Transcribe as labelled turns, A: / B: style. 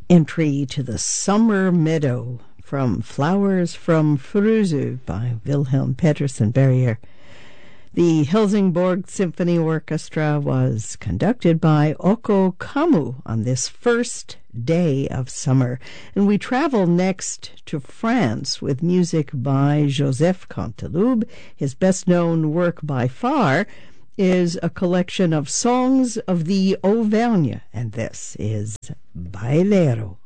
A: Entry to the Summer Meadow from Flowers from Frösö by Wilhelm Petersen Berger. The Helsingborg Symphony Orchestra was conducted by Ocko Kammu on this first day of summer. And we travel next to France with music by Joseph Canteloube. His best-known work by far is a collection of songs of the Auvergne, and this is Bailero.